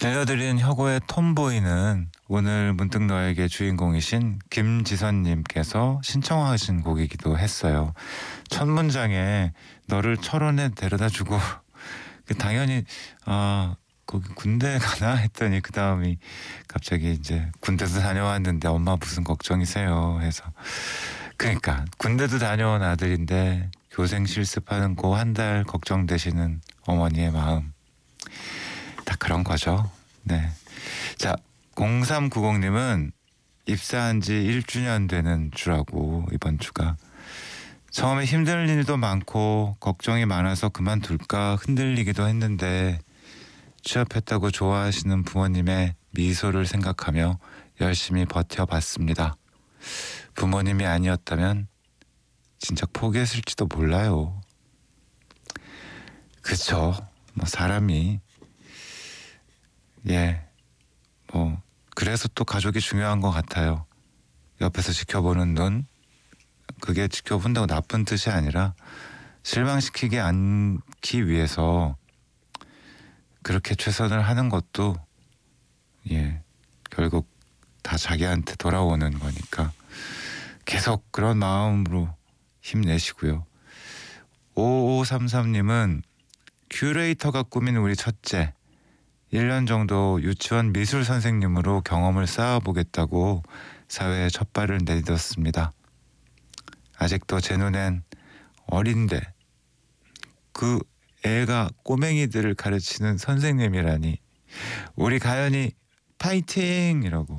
들려드린 혁오의 톰보이는 오늘 문득 너에게 주인공이신 김지선님께서 신청하신 곡이기도 했어요. 첫 문장에 너를 철원에 데려다주고 당연히 거기 군대 가나 했더니 그 다음이 갑자기 이제 군대도 다녀왔는데 엄마 무슨 걱정이세요 해서 그러니까 군대도 다녀온 아들인데 교생 실습하는 고 한 달 걱정되시는 어머니의 마음 다 그런 거죠. 네. 자, 0390님은 입사한 지 1주년 되는 주라고 이번 주가 처음에 힘든 일도 많고 걱정이 많아서 그만둘까 흔들리기도 했는데 취업했다고 좋아하시는 부모님의 미소를 생각하며 열심히 버텨봤습니다. 부모님이 아니었다면 진작 포기했을지도 몰라요. 그쵸. 뭐 사람이 그래서 또 가족이 중요한 것 같아요. 옆에서 지켜보는 눈, 그게 지켜본다고 나쁜 뜻이 아니라 실망시키지 않기 위해서 그렇게 최선을 하는 것도 결국 다 자기한테 돌아오는 거니까 계속 그런 마음으로 힘내시고요. 5533님은 큐레이터가 꾸민 우리 첫째 1년 정도 유치원 미술 선생님으로 경험을 쌓아보겠다고 사회에 첫 발을 내딛었습니다. 아직도 제 눈엔 어린데 그 애가 꼬맹이들을 가르치는 선생님이라니 우리 가연이 파이팅! 이라고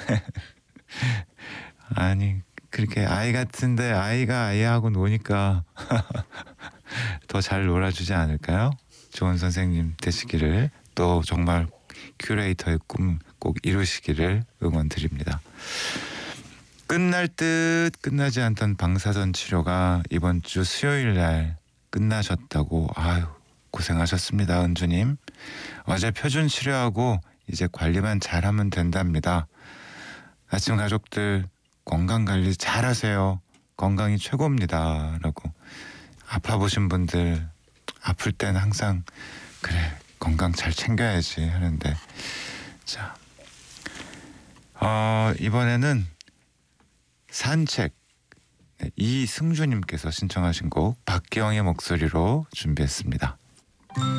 아니 그렇게 아이 같은데 아이가 아이하고 노니까 더 잘 놀아주지 않을까요? 좋은 선생님 되시기를 또 정말 큐레이터의 꿈 꼭 이루시기를 응원드립니다. 끝날 듯 끝나지 않던 방사선 치료가 이번 주 수요일 날 끝나셨다고 아유 고생하셨습니다. 은주님. 어제 표준 치료하고 이제 관리만 잘하면 된답니다. 아침 가족들 건강관리 잘하세요. 건강이 최고입니다. 라고 아파보신 분들 아플 땐 항상 그래 건강 잘 챙겨야지 하는데 자 이번에는 산책 이승주님께서 신청하신 곡 박기영의 목소리로 준비했습니다.